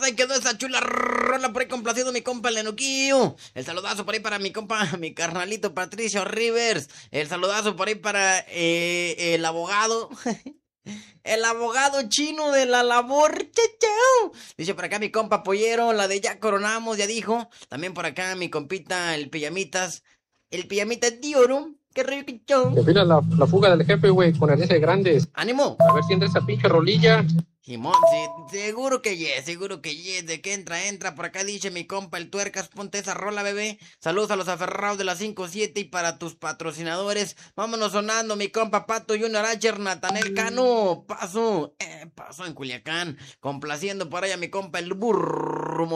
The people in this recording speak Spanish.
ahí quedó esa chula rola por ahí complacido mi compa el Nenuquillo. El saludazo por ahí para mi compa, mi carnalito Patricio Rivers. El saludazo por ahí para el abogado. El abogado chino de la labor. Chachao. Dice por acá mi compa Pollero, la de ya coronamos, ya dijo. También por acá mi compita, el Pijamitas. El Pijamitas de oro. Qué rico. Te fila la fuga del jefe, güey, con el S grandes. ¡Ánimo! A ver si entra esa pinche rolilla. Simón, sí, seguro que yes, seguro que yes. De que entra. Por acá dice mi compa el Tuercas, ponte esa rola, bebé. Saludos a los aferrados de la 5-7 y para tus patrocinadores. Vámonos sonando, mi compa Pato Junior Acher, Natanel Cano. Paso en Culiacán. Complaciendo por allá mi compa el burro.